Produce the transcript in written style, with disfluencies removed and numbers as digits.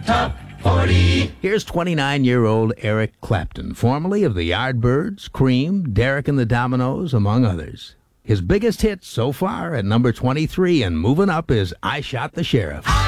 Top 40. Here's 29-year-old Eric Clapton, formerly of the Yardbirds, Cream, Derek and the Dominoes, among others. His biggest hit so far at number 23 and moving up is I Shot the Sheriff.